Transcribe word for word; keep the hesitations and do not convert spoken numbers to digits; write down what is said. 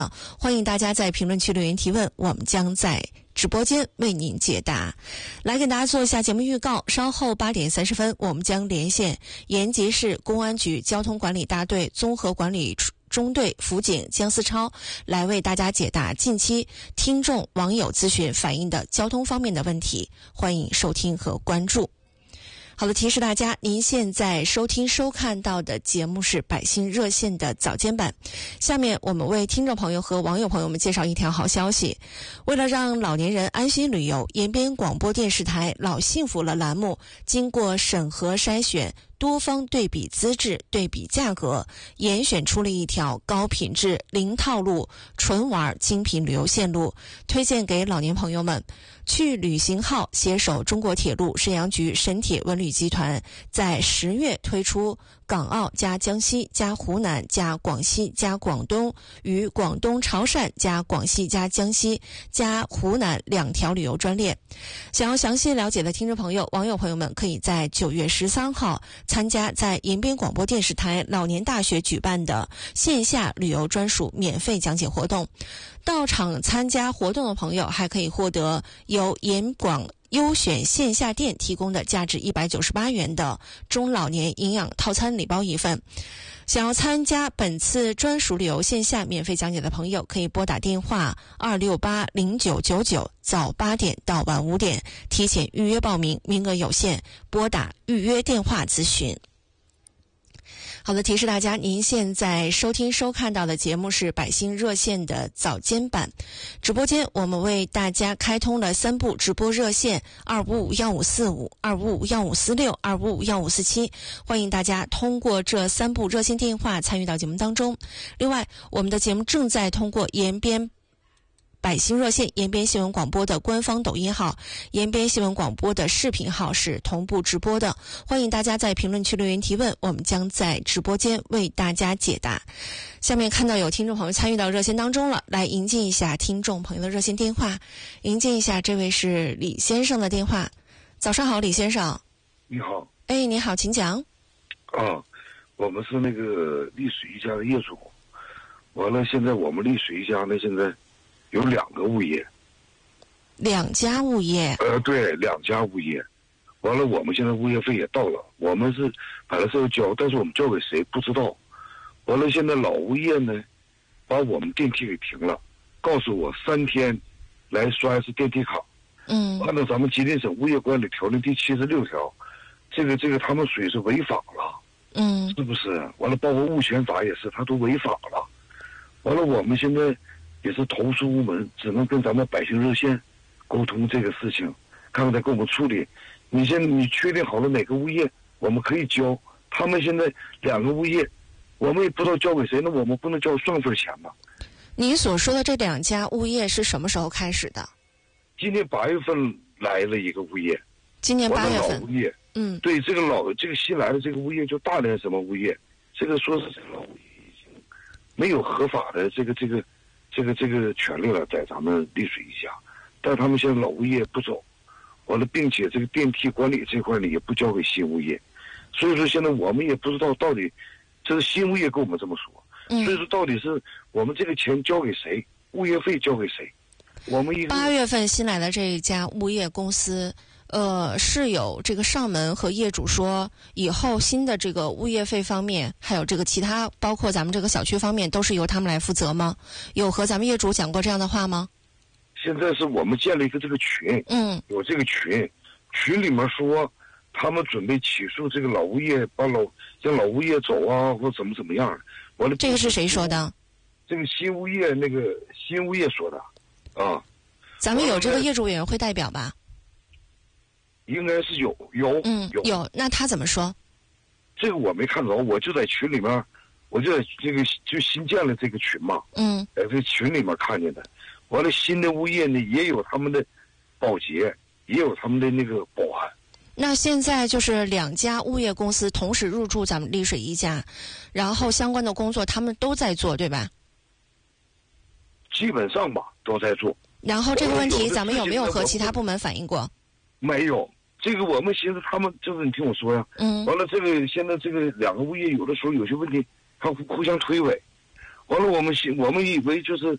欢迎大家在评论区留言提问，我们将在直播间为您解答。来给大家做一下节目预告，稍后八点三十分，我们将连线延吉市公安局交通管理大队综合管理中队辅警姜思超，来为大家解答近期听众网友咨询反映的交通方面的问题。欢迎收听和关注。好的，提示大家，您现在收听收看到的节目是百姓热线的早间版。下面我们为听众朋友和网友朋友们介绍一条好消息。为了让老年人安心旅游，延边广播电视台老幸福了栏目经过审核筛选，多方对比资质、对比价格，严选出了一条高品质、零套路、纯玩精品旅游线路，推荐给老年朋友们。去旅行号携手中国铁路、沈阳局沈铁文旅集团，在十月推出港澳加江西加湖南加广西加广东与广东潮汕加广西加江西加湖南两条旅游专列。想要详细了解的听众朋友、网友朋友们，可以在九月十三号参加在延边广播电视台老年大学举办的线下旅游专属免费讲解活动。到场参加活动的朋友还可以获得由延广优选线下店提供的价值一百九十八元的中老年营养套餐礼包一份。想要参加本次专属旅游线下免费讲解的朋友，可以拨打电话二六八零九九九，早八点到晚五点，提前预约报名，名额有限，拨打预约电话咨询。好的，提示大家，您现在收听收看到的节目是百姓热线的早间版。直播间我们为大家开通了三部直播热线：二五五幺五四五、二五五幺五四六、二五五幺五四七，欢迎大家通过这三部热线电话参与到节目当中。另外，我们的节目正在通过延边百姓热线延边新闻广播的官方抖音号、延边新闻广播的视频号是同步直播的，欢迎大家在评论区留言提问，我们将在直播间为大家解答。下面看到有听众朋友参与到热线当中了，来迎接一下听众朋友的热线电话。迎接一下，这位是李先生的电话。早上好，李先生。 你好。 哎，你好，请讲。 啊，我们是那个丽水一家的业主，完了现在我们丽水一家呢，现在有两个物业， 两家物业。 呃，对，两家物业。完了，我们现在物业费也到了，我们是本来是要交，但是我们交给谁不知道。完了，现在老物业呢，把我们电梯给停了，告诉我三天来刷一次电梯卡。 嗯。 按照咱们吉林省物业管理条例第七十六条，这个这个他们属于是违法了。 嗯。 是不是？完了，包括物权法也是，他都违法了。完了，我们现在也是投诉无门，只能跟咱们百姓热线沟通这个事情，看看他给我们处理。你现在你确定好了哪个物业我们可以交，他们现在两个物业我们也不知道交给谁，那我们不能交双份钱吗？ 您所说的这两家物业是什么时候开始的？ 今年八月份来了一个物业。 今年八月份。 老物业。 嗯。 对，这个老这个新来的这个物业叫大连什么物业，这个说是这个老物业已经没有合法的这个这个这个这个权利了，在咱们丽水一家，但他们现在老物业不走，完了，并且这个电梯管理这块呢也不交给新物业，所以说现在我们也不知道到底这是新物业跟我们这么说， 嗯、 所以说到底是我们这个钱交给谁，物业费交给谁？我们一八月份新来的这一家物业公司，呃，是有这个上门和业主说，以后新的这个物业费方面，还有这个其他，包括咱们这个小区方面，都是由他们来负责吗？有和咱们业主讲过这样的话吗？ 现在是我们建了一个这个群， 嗯， 有这个群，群里面说他们准备起诉这个老物业，把老让老物业走啊，或怎么怎么样。完了， 这个是谁说的？ 这个新物业那个新物业说的，啊。 咱们有这个业主委员会代表吧？ 应该是有有嗯有有，那他怎么说？ 这个我没看着，我就在群里面，我就在这个就新建了这个群嘛， 嗯， 在这群里面看见的。完了，新的物业呢也有他们的保洁，也有他们的那个保安。 那现在就是两家物业公司同时入驻咱们丽水一家，然后相关的工作他们都在做，对吧？ 基本上吧，都在做。 然后这个问题咱们有没有和其他部门反映过？ 没有，这个我们寻思他们就是你听我说呀， 嗯， 完了这个现在这个两个物业有的时候有些问题，他互互相推诿， 完了我们我们以为就是